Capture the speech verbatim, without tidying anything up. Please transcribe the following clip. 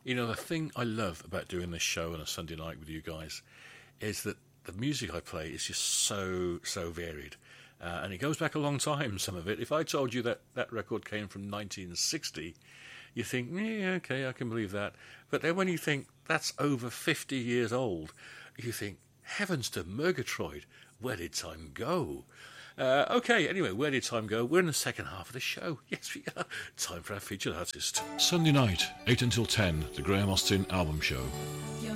You know, the thing I love about doing this show on a Sunday night with you guys is that the music I play is just so, so varied. Uh, and it goes back a long time, some of it. If I told you that that record came from nineteen sixty, you think, yeah, okay, I can believe that. But then when you think that's over fifty years old, you think, heavens to Murgatroyd, where did time go? Uh, okay, anyway, where did time go? We're in the second half of the show. Yes, we are. Time for our featured artist. Sunday night, eight until ten, the Graham Austin Album Show. Your